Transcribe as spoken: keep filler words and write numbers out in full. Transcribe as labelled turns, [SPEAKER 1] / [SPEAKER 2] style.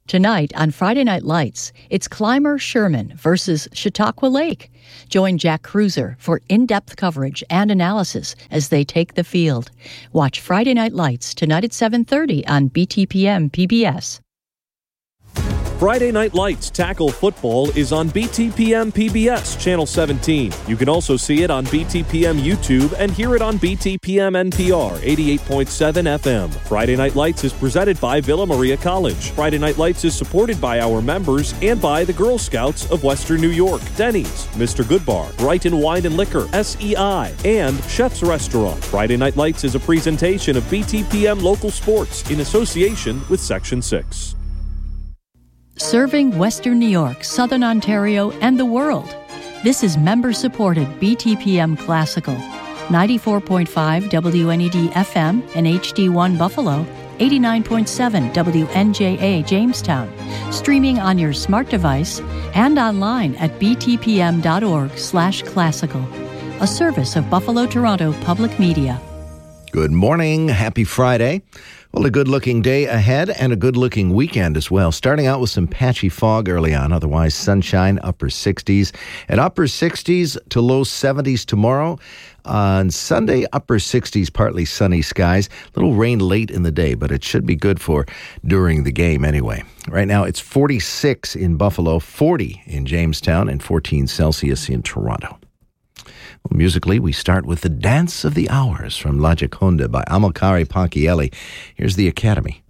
[SPEAKER 1] Tonight on Friday Night Lights, it's Clymer Sherman versus Chautauqua Lake. Join Jack Cruiser for in-depth coverage and analysis as they take the field. Watch Friday Night Lights tonight at seven thirty on B T P M P B S.
[SPEAKER 2] Friday Night Lights Tackle Football is on B T P M P B S Channel seventeen. You can also see it on B T P M YouTube and hear it on B T P M N P R eighty-eight point seven F M. Friday Night Lights is presented by Villa Maria College. Friday Night Lights is supported by our members and by the Girl Scouts of Western New York, Denny's, Mister Goodbar, Brighton Wine and Liquor, S E I, and Chef's Restaurant. Friday Night Lights is a presentation of B T P M Local Sports in association with Section six.
[SPEAKER 1] Serving Western New York, Southern Ontario, and the world. This is member-supported B T P M Classical. ninety-four point five W N E D F M and H D one Buffalo, eighty-nine point seven W N J A Jamestown. Streaming on your smart device and online at btpm.org slash classical. A service of Buffalo Toronto Public Media.
[SPEAKER 3] Good morning. Happy Friday. Well, a good-looking day ahead and a good-looking weekend as well. Starting out with some patchy fog early on, otherwise sunshine, upper sixties. And upper sixties to low seventies tomorrow. On Sunday, upper sixties, partly sunny skies. A little rain late in the day, but it should be good for during the game anyway. Right now, it's forty-six in Buffalo, forty in Jamestown, and fourteen Celsius in Toronto. Well, musically, we start with the Dance of the Hours from La Gioconda by Amilcare Ponchielli. Here's the Academy.